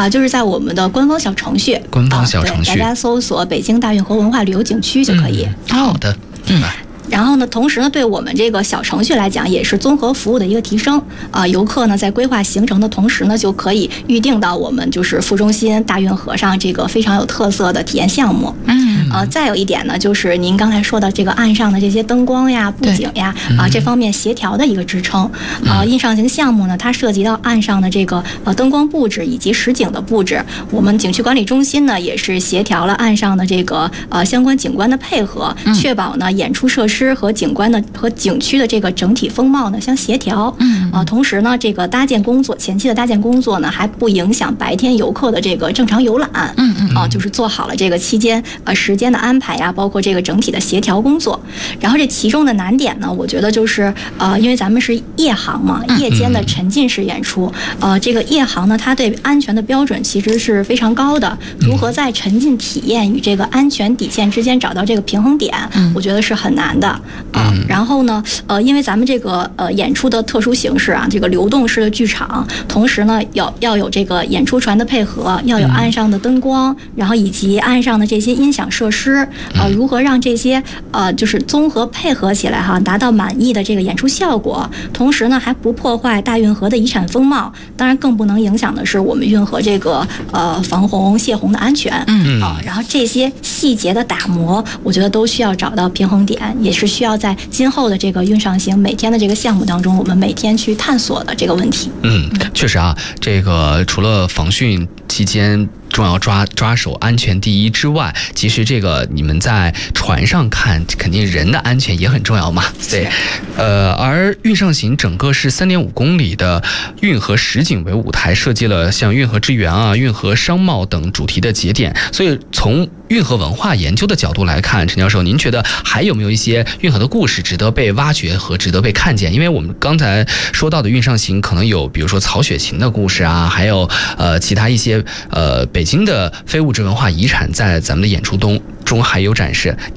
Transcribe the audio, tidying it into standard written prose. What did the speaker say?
就是在我们的官方小程序， 官方小程序， 大家搜索北京大运河文化旅游景区就可以。 好的， 然后呢，同时呢，对我们这个小程序来讲，也是综合服务的一个提升。游客呢在规划行程的同时呢，就可以预定到我们就是副中心大运河上这个非常有特色的体验项目。再有一点呢，就是您刚才说的这个岸上的这些灯光呀、布景呀，这方面协调的一个支撑。印上行项目呢，它涉及到岸上的这个灯光布置以及实景的布置。我们景区管理中心呢，也是协调了岸上的这个相关景观的配合，确保呢演出设施和景观的和景区的这个整体风貌呢相协调。同时呢，这个前期的搭建工作呢，还不影响白天游客的这个正常游览。就是做好了这个期间时间的安排呀，包括这个整体的协调工作。然后这其中的难点呢，我觉得就是因为咱们是夜航嘛，夜间的沉浸式演出，这个夜航呢，它对安全的标准其实是非常高的。如何在沉浸体验与这个安全底线之间找到这个平衡点，我觉得是很难的。然后呢，因为咱们这个演出的特殊形式这个流动式的剧场，同时呢要有这个演出船的配合，要有岸上的灯光，然后以及岸上的这些音响设施，如何让这些就是综合配合起来达到满意的这个演出效果，同时呢还不破坏大运河的遗产风貌，当然更不能影响的是我们运河这个防洪泄洪的安全。然后这些细节的打磨，我觉得都需要找到平衡点，也是需要在今后的这个运上行每天的这个项目当中，我们每天去探索的这个问题。 确实这个除了防汛期间重要抓守安全第一之外，其实这个你们在船上看，肯定人的安全也很重要嘛。对，而运上行整个是3.5公里的运河实景为舞台，设计了像运河之源运河商贸等主题的节点。所以从运河文化研究的角度来看，陈教授，您觉得还有没有一些运河的故事值得被挖掘和值得被看见？因为我们刚才说到的运上行可能有比如说曹雪芹的故事还有其他一些北京的非物质文化遗产在咱们的演出中还有展示。